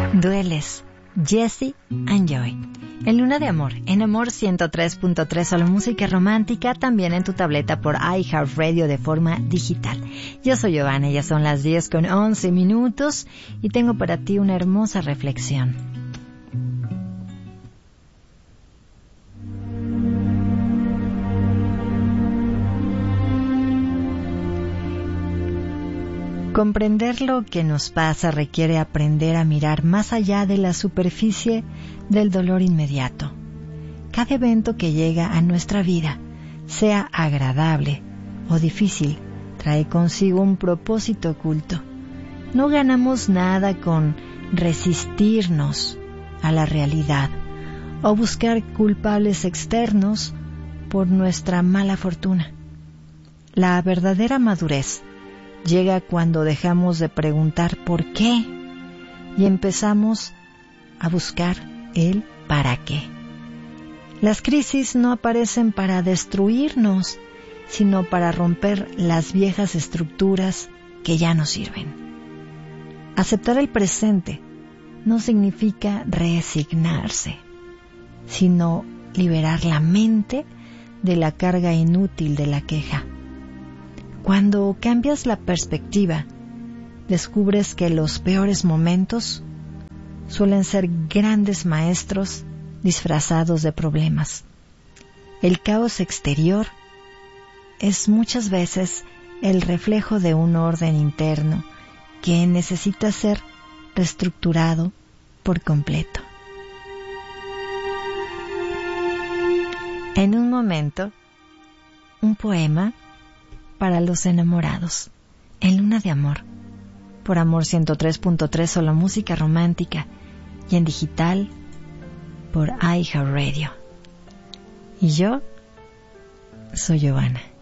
Dueles, Jesse and Joy. En Luna de Amor, en Amor 103.3, solo música romántica, también en tu tableta por iHeartRadio de forma digital. Yo soy Giovanna, ya son las 10:11 y tengo para ti una hermosa reflexión. Comprender lo que nos pasa requiere aprender a mirar más allá de la superficie del dolor inmediato. Cada evento que llega a nuestra vida, sea agradable o difícil, trae consigo un propósito oculto. No ganamos nada con resistirnos a la realidad o buscar culpables externos por nuestra mala fortuna. La verdadera madurez llega cuando dejamos de preguntar por qué y empezamos a buscar el para qué. Las crisis no aparecen para destruirnos, sino para romper las viejas estructuras que ya no sirven. Aceptar el presente no significa resignarse, sino liberar la mente de la carga inútil de la queja. Cuando cambias la perspectiva, descubres que los peores momentos suelen ser grandes maestros disfrazados de problemas. El caos exterior es muchas veces el reflejo de un orden interno que necesita ser reestructurado por completo. En un momento, un poema para los enamorados, en Luna de Amor, por Amor 103.3, solo música romántica, y en digital por iHeartRadio. Y yo soy Giovanna.